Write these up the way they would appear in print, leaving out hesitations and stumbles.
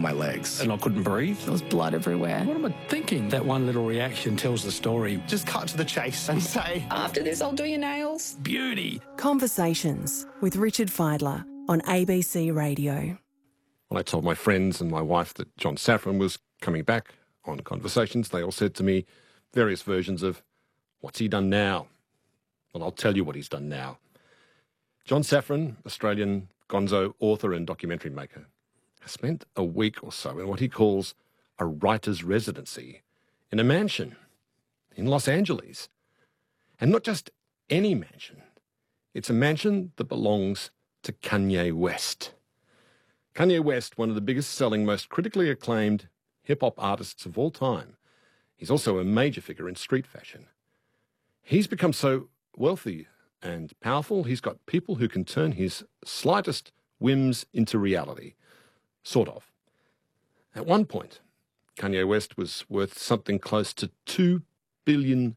my legs. And I couldn't breathe. There was blood everywhere. What am I thinking? That one little reaction tells the story. Just cut to the chase and say, After this, I'll do your nails. Beauty. Conversations with Richard Fidler on ABC Radio. When I told my friends and my wife that John Safran was coming back on Conversations, they all said to me various versions of, what's he done now? Well, I'll tell you what he's done now. John Safran, Australian gonzo author and documentary maker, has spent a week or so in what he calls a writer's residency in a mansion in Los Angeles. And not just any mansion. It's a mansion that belongs to Kanye West. Kanye West, one of the biggest selling, most critically acclaimed hip-hop artists of all time. He's also a major figure in street fashion. He's become so wealthy and powerful, he's got people who can turn his slightest whims into reality. Sort of. At one point, Kanye West was worth something close to $2 billion.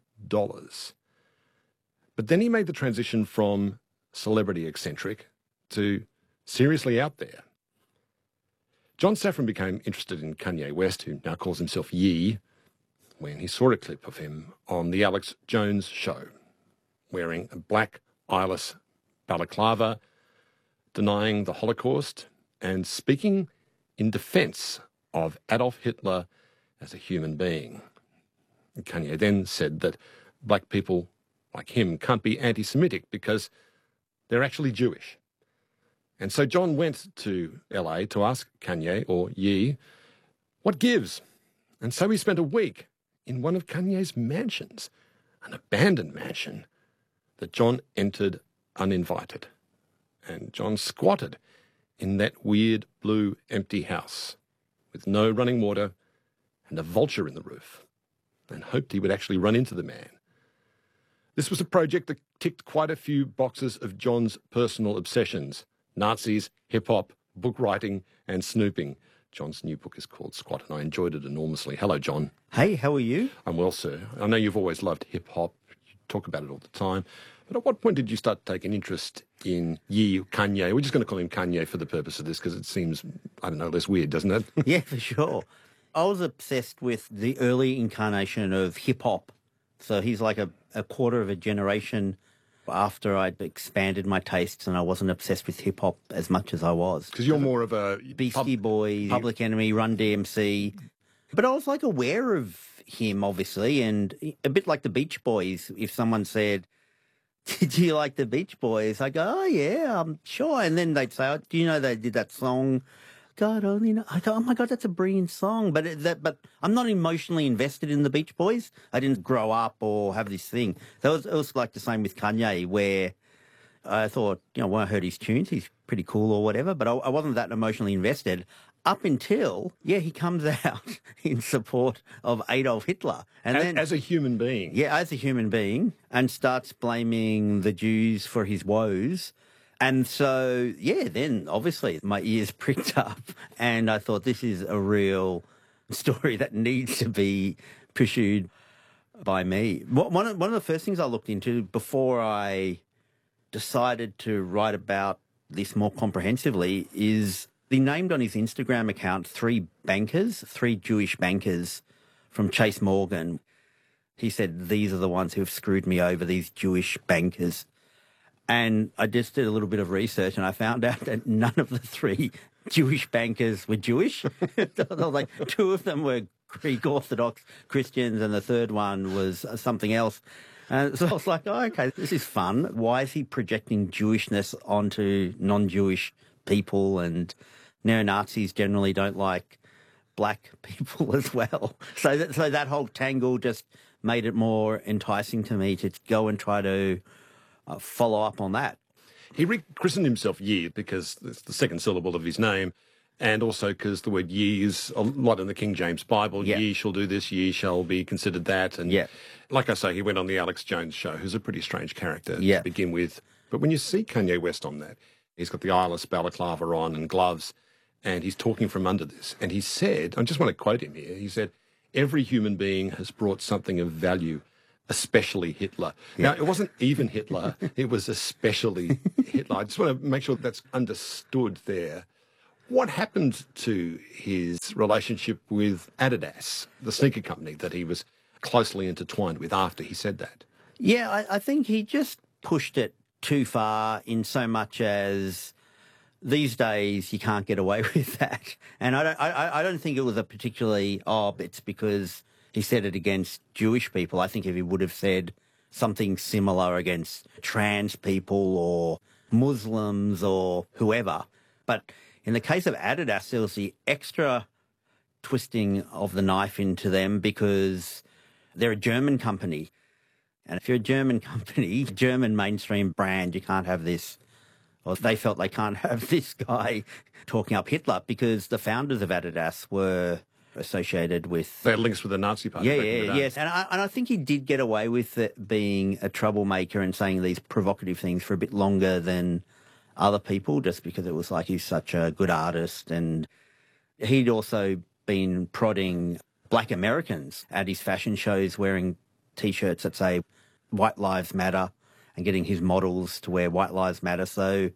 But then he made the transition from celebrity eccentric to seriously out there. John Safran became interested in Kanye West, who now calls himself Ye, when he saw a clip of him on The Alex Jones Show, wearing a black eyeless balaclava, denying the Holocaust, and speaking in defence of Adolf Hitler as a human being. Kanye then said that black people like him can't be anti-Semitic because they're actually Jewish. And so John went to LA to ask Kanye, or Ye, what gives? And so he spent a week in one of Kanye's mansions, an abandoned mansion that John entered uninvited. And John squatted in that weird blue empty house with no running water and a vulture in the roof, and hoped he would actually run into the man. This was a project that ticked quite a few boxes of John's personal obsessions: Nazis, hip-hop, book writing, and snooping. John's new book is called Squat, and I enjoyed it enormously. Hello, John. Hey, how are you? I'm well, sir. I know you've always loved hip-hop. You talk about it all the time. But at what point did you start to take an interest in Ye, Kanye? We're just going to call him Kanye for the purpose of this because it seems, I don't know, less weird, doesn't it? Yeah, for sure. I was obsessed with the early incarnation of hip-hop. So he's like a quarter of a generation after I'd expanded my tastes and I wasn't obsessed with hip-hop as much as I was. Because you're more of a... Beastie Boys, Public Enemy, Run DMC. But I was like aware of him, obviously, and a bit like the Beach Boys. If someone said, did you like the Beach Boys? I go, oh, yeah, I'm sure. And then they'd say, oh, do you know they did that song, God only knows? I go, oh, my God, that's a brilliant song. But I'm not emotionally invested in the Beach Boys. I didn't grow up or have this thing. So it was like the same with Kanye, where I thought, when I heard his tunes, he's pretty cool or whatever, but I wasn't that emotionally invested up until, he comes out in support of Adolf Hitler. And then, as a human being. Yeah, as a human being, and starts blaming the Jews for his woes. And so, then obviously my ears pricked up and I thought this is a real story that needs to be pursued by me. One of the first things I looked into before I decided to write about this more comprehensively is he named on his Instagram account three Jewish bankers from Chase Morgan. He said, these are the ones who have screwed me over, these Jewish bankers. And I just did a little bit of research and I found out that none of the three Jewish bankers were Jewish. Like two of them were Greek Orthodox Christians and the third one was something else. And so I was like, oh, okay, this is fun. Why is he projecting Jewishness onto non-Jewish people? And neo-Nazis generally don't like black people as well. So that whole tangle just made it more enticing to me to go and try to follow up on that. He rechristened himself Ye because it's the second syllable of his name, and also because the word ye is a lot in the King James Bible. Yeah. Ye shall do this, ye shall be considered that. And like I say, he went on the Alex Jones Show, who's a pretty strange character to begin with. But when you see Kanye West on that, he's got the eyeless balaclava on and gloves, and he's talking from under this. And he said, I just want to quote him here, he said, every human being has brought something of value, especially Hitler. Now, it wasn't even Hitler, it was especially Hitler. I just want to make sure that's understood there. What happened to his relationship with Adidas, the sneaker company that he was closely intertwined with after he said that? Yeah, I think he just pushed it too far in so much as these days you can't get away with that. And I don't think it was a particularly, it's because he said it against Jewish people. I think if he would have said something similar against trans people or Muslims or whoever. But in the case of Adidas, there was the extra twisting of the knife into them because they're a German company. And if you're a German company, German mainstream brand, you can't have this. Or they felt they can't have this guy talking up Hitler because the founders of Adidas were associated with... They had links with the Nazi Party. Yes. And I think he did get away with it being a troublemaker and saying these provocative things for a bit longer than other people, just because it was like he's such a good artist. And he'd also been prodding black Americans at his fashion shows wearing T-shirts that say White Lives Matter and getting his models to wear White Lives Matter. So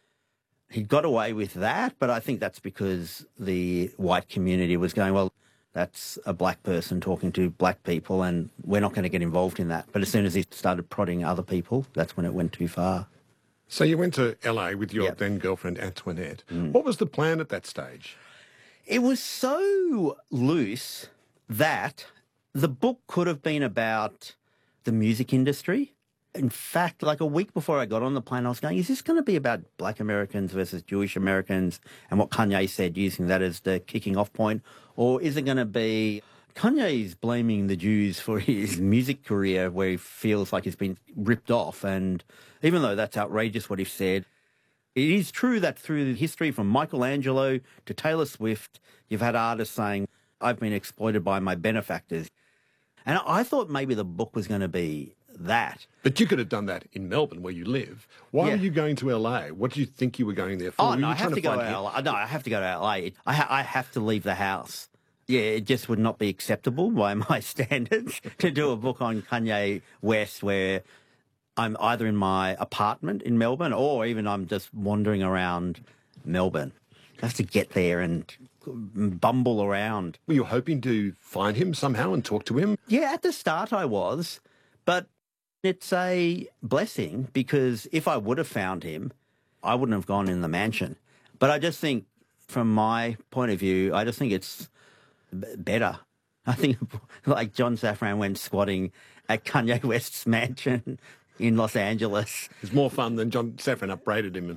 he got away with that, but I think that's because the white community was going, well, that's a black person talking to black people and we're not going to get involved in that. But as soon as he started prodding other people, that's when it went too far. So you went to LA with your then girlfriend Antoinette. What was the plan at that stage? It was so loose that the book could have been about the music industry. In fact, like a week before I got on the plane, I was going, is this going to be about black Americans versus Jewish Americans and what Kanye said, using that as the kicking off point? Or is it going to be Kanye's blaming the Jews for his music career where he feels like he's been ripped off? And even though that's outrageous what he said, it is true that through the history from Michelangelo to Taylor Swift, you've had artists saying, I've been exploited by my benefactors. And I thought maybe the book was going to be that. But you could have done that in Melbourne, where you live. Why were you going to LA? What do you think you were going there for? Oh, no, I have to go to LA. No, I have to go to LA. I have to leave the house. Yeah, it just would not be acceptable by my standards to do a book on Kanye West where I'm either in my apartment in Melbourne or even I'm just wandering around Melbourne. I have to get there and bumble around. Were you hoping to find him somehow and talk to him? Yeah, at the start I was, but it's a blessing because if I would have found him, I wouldn't have gone in the mansion. But I just think, from my point of view, I just think it's better. I think like John Safran went squatting at Kanye West's mansion in Los Angeles. It's more fun than John Safran upbraided him.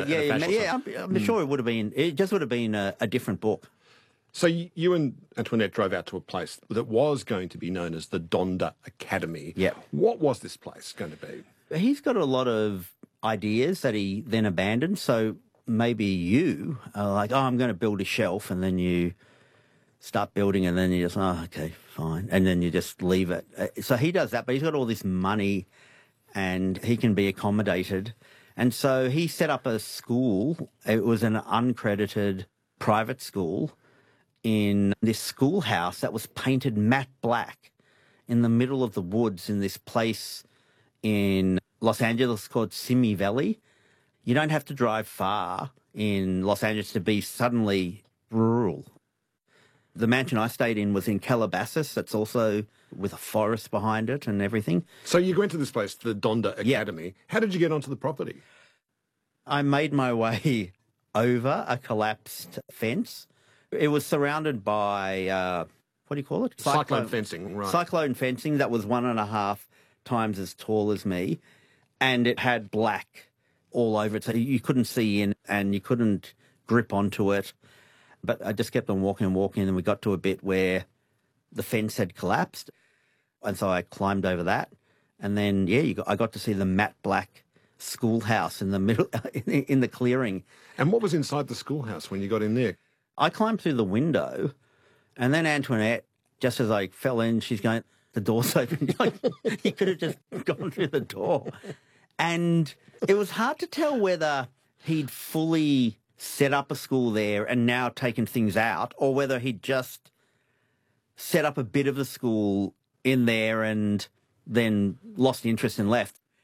I'm sure it would have been. It just would have been a different book. So you and Antoinette drove out to a place that was going to be known as the Donda Academy. Yeah. What was this place going to be? He's got a lot of ideas that he then abandoned. So maybe you are like, I'm going to build a shelf, and then you start building, and then you just, okay, fine, and then you just leave it. So he does that, but he's got all this money, and he can be accommodated. And so he set up a school. It was an uncredited private school in this schoolhouse that was painted matte black in the middle of the woods in this place in Los Angeles called Simi Valley. You don't have to drive far in Los Angeles to be suddenly rural. The mansion I stayed in was in Calabasas. That's also with a forest behind it and everything. So you went to this place, the Donda Academy. Yeah. How did you get onto the property? I made my way over a collapsed fence. It was surrounded by, what do you call it? Cyclone fencing, right. Cyclone fencing that was 1.5 times as tall as me. And it had black all over it. So you couldn't see in and you couldn't grip onto it. But I just kept on walking, and we got to a bit where the fence had collapsed. And so I climbed over that. And then, I got to see the matte black schoolhouse in the middle, in the clearing. And what was inside the schoolhouse when you got in there? I climbed through the window, and then Antoinette, just as I fell in, she's going, the door's open. Like, you could have just gone through the door. And it was hard to tell whether he'd fully set up a school there and now taken things out, or whether he'd just set up a bit of the school in there and then lost interest and left.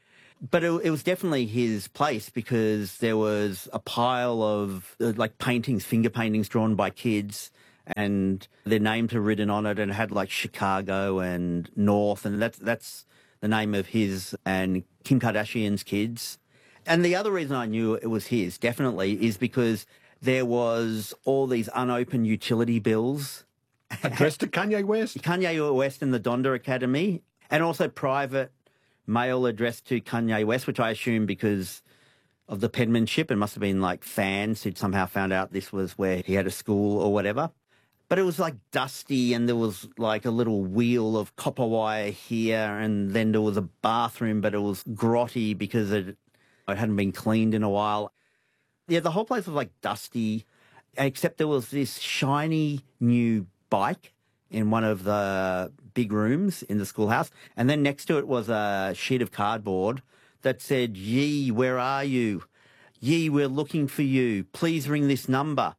But it was definitely his place because there was a pile of like paintings, finger paintings drawn by kids, and their names were written on it, and it had like Chicago and North, and that's the name of his and Kim Kardashian's kids. And the other reason I knew it was his, definitely, is because there was all these unopened utility bills. Addressed to Kanye West? Kanye West and the Donda Academy, and also private mail addressed to Kanye West, which I assume because of the penmanship, it must have been like fans who'd somehow found out this was where he had a school or whatever. But it was like dusty, and there was like a little wheel of copper wire here, and then there was a bathroom, but it was grotty because it hadn't been cleaned in a while. Yeah, the whole place was like dusty, except there was this shiny new bike in one of the big rooms in the schoolhouse. And then next to it was a sheet of cardboard that said, "Yee, where are you? Yee, we're looking for you. Please ring this number."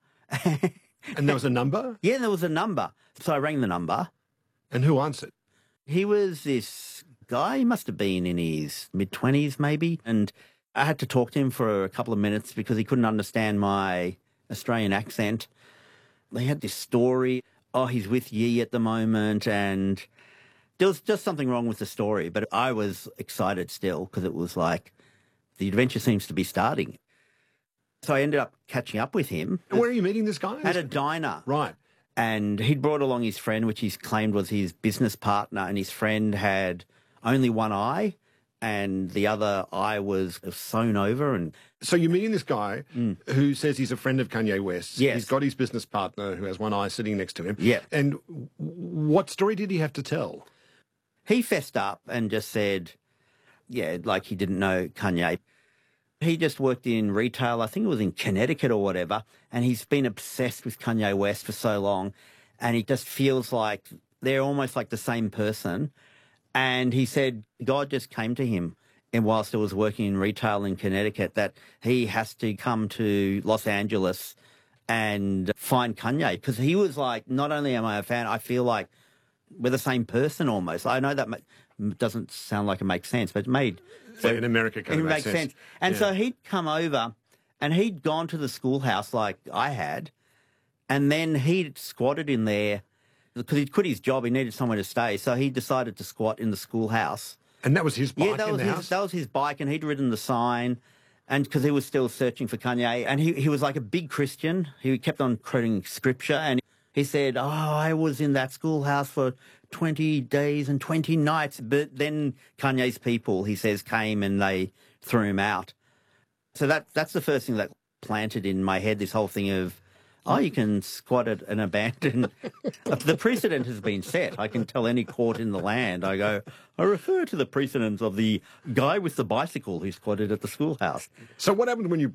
And there was a number? Yeah, there was a number. So I rang the number. And who answered? He was this guy, he must have been in his mid-20s maybe. And I had to talk to him for a couple of minutes because he couldn't understand my Australian accent. They had this story. Oh, he's with Yee at the moment, and there was just something wrong with the story. But I was excited still because it was like the adventure seems to be starting. So I ended up catching up with him. And where are you meeting this guy? At a diner. Right. And he'd brought along his friend, which he's claimed was his business partner, and his friend had only one eye, and the other eye was sewn over. And so you're meeting this guy who says he's a friend of Kanye West. Yes. He's got his business partner who has one eye sitting next to him. Yeah. And what story did he have to tell? He fessed up and just said, yeah, like he didn't know Kanye. He just worked in retail, I think it was in Connecticut or whatever, and he's been obsessed with Kanye West for so long, and he just feels like they're almost like the same person. And he said God just came to him, and whilst he was working in retail in Connecticut, that he has to come to Los Angeles and find Kanye, because he was like, not only am I a fan, I feel like we're the same person almost. I know that doesn't sound like it makes sense, but it made... So in America, kind of makes sense. And so he'd come over and he'd gone to the schoolhouse like I had, and then he'd squatted in there because he'd quit his job. He needed somewhere to stay. So he decided to squat in the schoolhouse. And that was his bike that in was the house? That was his bike, and he'd ridden the sign, and because he was still searching for Kanye. And he was like a big Christian. He kept on quoting scripture, and he said, "Oh, I was in that schoolhouse for 20 days and 20 nights. But then Kanye's people, he says, came and they threw him out." So that's the first thing that planted in my head, this whole thing of, oh, you can squat at an abandoned... The precedent has been set. I can tell any court in the land. I go, I refer to the precedents of the guy with the bicycle who squatted at the schoolhouse. So what happened when you